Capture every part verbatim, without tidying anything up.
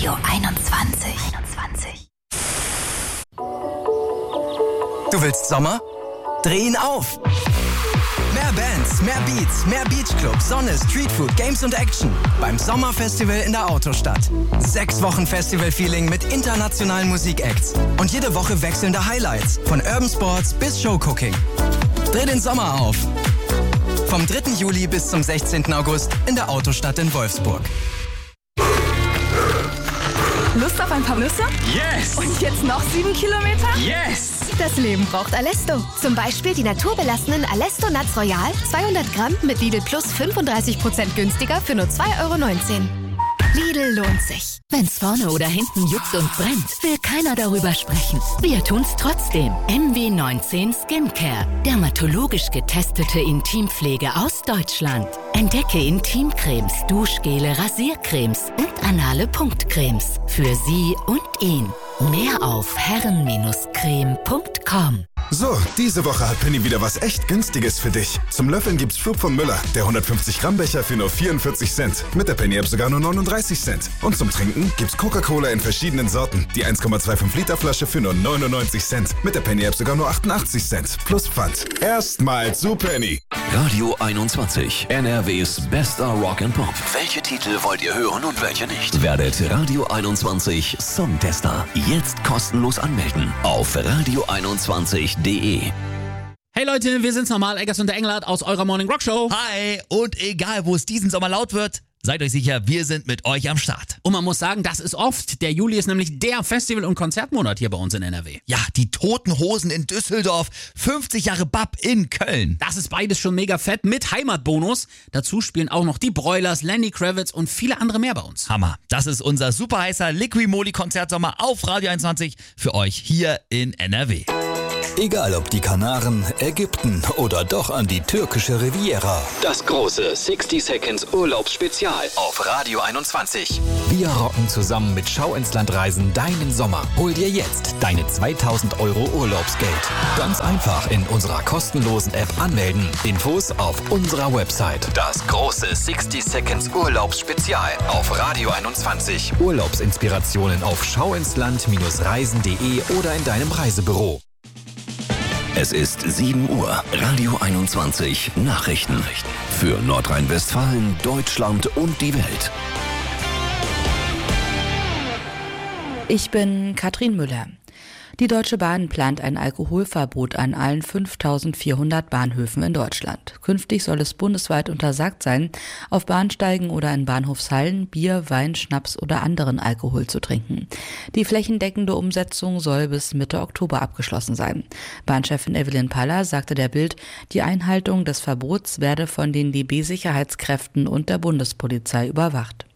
Radio einundzwanzig. einundzwanzig. Du willst Sommer? Dreh ihn auf! Mehr Bands, mehr Beats, mehr Beachclub, Sonne, Streetfood, Games und Action beim Sommerfestival in der Autostadt. Sechs Wochen Festival-Feeling mit internationalen Musikacts und jede Woche wechselnde Highlights von Urban Sports bis Showcooking. Dreh den Sommer auf! Vom dritten Juli bis zum sechzehnten August in der Autostadt in Wolfsburg. Lust auf ein paar Nüsse? Yes! Und jetzt noch sieben Kilometer? Yes! Das Leben braucht Alesto. Zum Beispiel die naturbelassenen Alesto Nuts Royal, zweihundert Gramm mit Lidl Plus fünfunddreißig Prozent günstiger für nur zwei Euro neunzehn. Lidl lohnt sich. Wenn's vorne oder hinten juckt und brennt, will keiner darüber sprechen. Wir tun's trotzdem. M W neunzehn Skincare. Dermatologisch getestete Intimpflege aus Deutschland. Entdecke Intimcremes, Duschgele, Rasiercremes und anale Punktcremes. Für Sie und ihn. Mehr auf herren creme punkt com. So, diese Woche hat Penny wieder was echt Günstiges für dich. Zum Löffeln gibt's Flug von Müller, der hundertfünfzig Gramm Becher für nur vierundvierzig Cent. Mit der Penny-App sogar nur neununddreißig Cent. Und zum Trinken gibt's Coca-Cola in verschiedenen Sorten. Die eins Komma fünfundzwanzig Liter Flasche für nur neunundneunzig Cent. Mit der Penny-App sogar nur achtundachtzig Cent. Plus Pfand. Erstmal zu Penny. Radio einundzwanzig. N R Ws bester Rock and Pop. Welche Titel wollt ihr hören und welche nicht? Werdet Radio einundzwanzig Songtester. Jetzt kostenlos anmelden auf radio einundzwanzig punkt de. Hey Leute, wir sind's nochmal, Eggers und der Englert aus eurer Morning Rock Show. Hi, und egal wo es diesen Sommer laut wird, seid euch sicher, wir sind mit euch am Start. Und man muss sagen, das ist oft. Der Juli ist nämlich der Festival- und Konzertmonat hier bei uns in N R W. Ja, die Toten Hosen in Düsseldorf, fünfzig Jahre B A P in Köln. Das ist beides schon mega fett mit Heimatbonus. Dazu spielen auch noch die Broilers, Lenny Kravitz und viele andere mehr bei uns. Hammer. Das ist unser super heißer Liqui-Moly-Konzertsommer auf Radio einundzwanzig für euch hier in N R W. Egal ob die Kanaren, Ägypten oder doch an die türkische Riviera. Das große sixty Seconds Urlaubsspezial auf Radio einundzwanzig. Wir rocken zusammen mit Schau ins Land Reisen deinen Sommer. Hol dir jetzt deine zweitausend Euro Urlaubsgeld. Ganz einfach in unserer kostenlosen App anmelden. Infos auf unserer Website. Das große sixty Seconds Urlaubsspezial auf Radio einundzwanzig. Urlaubsinspirationen auf schauinsland Reisen punkt de oder in deinem Reisebüro. Es ist sieben Uhr. Radio einundzwanzig Nachrichten. Für Nordrhein-Westfalen, Deutschland und die Welt. Ich bin Katrin Müller. Die Deutsche Bahn plant ein Alkoholverbot an allen fünftausendvierhundert Bahnhöfen in Deutschland. Künftig soll es bundesweit untersagt sein, auf Bahnsteigen oder in Bahnhofshallen Bier, Wein, Schnaps oder anderen Alkohol zu trinken. Die flächendeckende Umsetzung soll bis Mitte Oktober abgeschlossen sein. Bahnchefin Evelyn Paller sagte der Bild, die Einhaltung des Verbots werde von den D B-Sicherheitskräften und der Bundespolizei überwacht.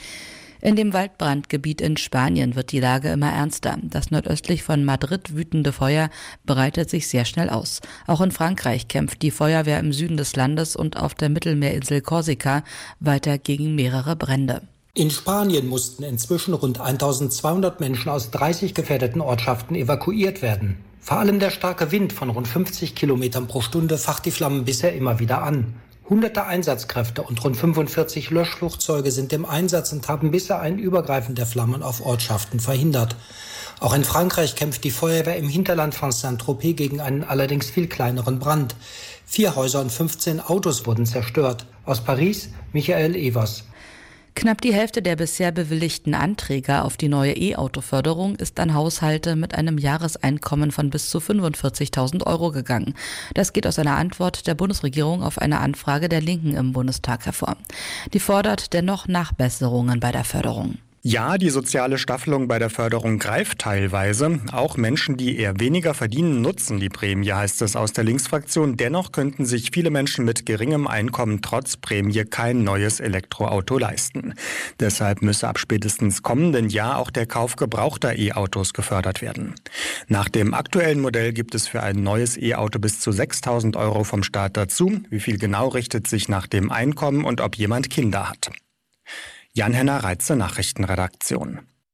In dem Waldbrandgebiet in Spanien wird die Lage immer ernster. Das nordöstlich von Madrid wütende Feuer breitet sich sehr schnell aus. Auch in Frankreich kämpft die Feuerwehr im Süden des Landes und auf der Mittelmeerinsel Korsika weiter gegen mehrere Brände. In Spanien mussten inzwischen rund eintausendzweihundert Menschen aus dreißig gefährdeten Ortschaften evakuiert werden. Vor allem der starke Wind von rund fünfzig Kilometern pro Stunde facht die Flammen bisher immer wieder an. Hunderte Einsatzkräfte und rund fünfundvierzig Löschflugzeuge sind im Einsatz und haben bisher ein Übergreifen der Flammen auf Ortschaften verhindert. Auch in Frankreich kämpft die Feuerwehr im Hinterland von Saint-Tropez gegen einen allerdings viel kleineren Brand. Vier Häuser und fünfzehn Autos wurden zerstört. Aus Paris, Michael Evers. Knapp die Hälfte der bisher bewilligten Anträge auf die neue E-Auto-Förderung ist an Haushalte mit einem Jahreseinkommen von bis zu fünfundvierzigtausend Euro gegangen. Das geht aus einer Antwort der Bundesregierung auf eine Anfrage der Linken im Bundestag hervor. Die fordert dennoch Nachbesserungen bei der Förderung. Ja, die soziale Staffelung bei der Förderung greift teilweise. Auch Menschen, die eher weniger verdienen, nutzen die Prämie, heißt es aus der Linksfraktion. Dennoch könnten sich viele Menschen mit geringem Einkommen trotz Prämie kein neues Elektroauto leisten. Deshalb müsse ab spätestens kommenden Jahr auch der Kauf gebrauchter E-Autos gefördert werden. Nach dem aktuellen Modell gibt es für ein neues E-Auto bis zu sechstausend Euro vom Staat dazu. Wie viel genau richtet sich nach dem Einkommen und ob jemand Kinder hat. Jan-Henner Reitze, Nachrichtenredaktion.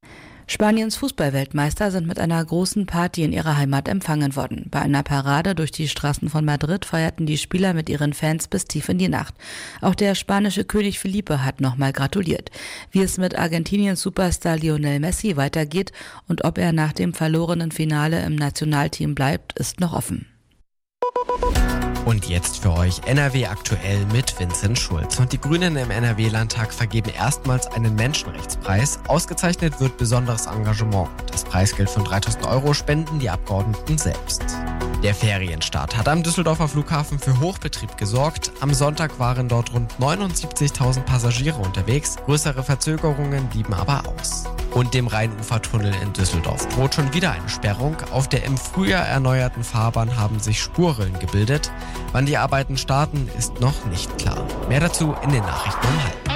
Spaniens Fußballweltmeister sind mit einer großen Party in ihrer Heimat empfangen worden. Bei einer Parade durch die Straßen von Madrid feierten die Spieler mit ihren Fans bis tief in die Nacht. Auch der spanische König Felipe hat nochmal gratuliert. Wie es mit Argentiniens Superstar Lionel Messi weitergeht und ob er nach dem verlorenen Finale im Nationalteam bleibt, ist noch offen. Und jetzt für euch N R W aktuell mit Vincent Schulz. Und die Grünen im N R W-Landtag vergeben erstmals einen Menschenrechtspreis. Ausgezeichnet wird besonderes Engagement. Das Preisgeld von dreitausend Euro spenden die Abgeordneten selbst. Der Ferienstart hat am Düsseldorfer Flughafen für Hochbetrieb gesorgt. Am Sonntag waren dort rund neunundsiebzigtausend Passagiere unterwegs. Größere Verzögerungen blieben aber aus. Und dem Rheinufertunnel in Düsseldorf droht schon wieder eine Sperrung. Auf der im Frühjahr erneuerten Fahrbahn haben sich Spurrillen gebildet. Wann die Arbeiten starten, ist noch nicht klar. Mehr dazu in den Nachrichten um halb.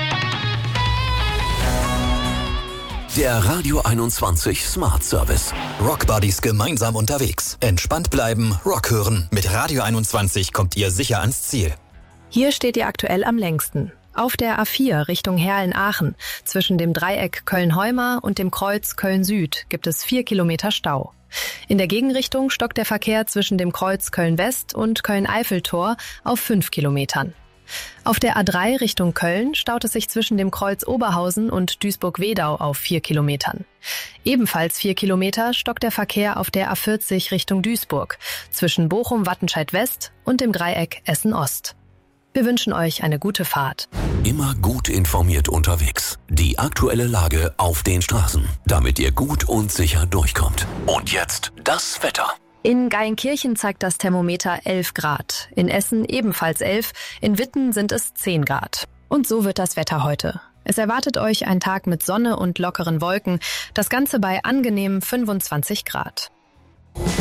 Der Radio einundzwanzig Smart Service. Rockbuddies gemeinsam unterwegs. Entspannt bleiben, Rock hören. Mit Radio einundzwanzig kommt ihr sicher ans Ziel. Hier steht ihr aktuell am längsten. Auf der A vier Richtung Herrlen-Aachen. Zwischen dem Dreieck Köln-Heumar und dem Kreuz Köln-Süd gibt es vier Kilometer Stau. In der Gegenrichtung stockt der Verkehr zwischen dem Kreuz Köln-West und Köln-Eiffeltor auf fünf Kilometern. Auf der A drei Richtung Köln staut es sich zwischen dem Kreuz Oberhausen und Duisburg-Wedau auf vier Kilometern. Ebenfalls vier Kilometer stockt der Verkehr auf der A vierzig Richtung Duisburg, zwischen Bochum-Wattenscheid-West und dem Dreieck Essen-Ost. Wir wünschen euch eine gute Fahrt. Immer gut informiert unterwegs. Die aktuelle Lage auf den Straßen, damit ihr gut und sicher durchkommt. Und jetzt das Wetter. In Geilenkirchen zeigt das Thermometer elf Grad, in Essen ebenfalls elf, in Witten sind es zehn Grad. Und so wird das Wetter heute. Es erwartet euch ein Tag mit Sonne und lockeren Wolken, das Ganze bei angenehmen fünfundzwanzig Grad.